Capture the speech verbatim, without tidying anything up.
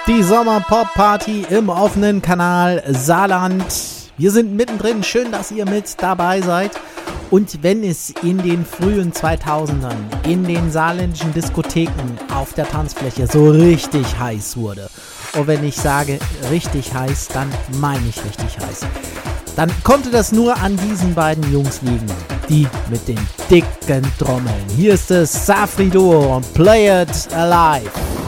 Die Sommer-Pop-Party im offenen Kanal Saarland. Wir sind mittendrin. Schön, dass ihr mit dabei seid. Und wenn es in den frühen zweitausendern in den saarländischen Diskotheken auf der Tanzfläche so richtig heiß wurde, und wenn ich sage richtig heiß, dann meine ich richtig heiß, dann konnte das nur an diesen beiden Jungs liegen, die mit den dicken Trommeln. Hier ist es Safri Duo und Play It Alive.